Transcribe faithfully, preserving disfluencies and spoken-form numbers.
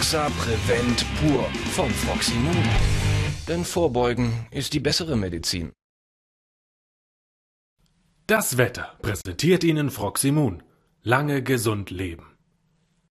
Exa Prevent pur von Froximun. Denn Vorbeugen ist die bessere Medizin. Das Wetter präsentiert Ihnen Froximun. Lange gesund leben.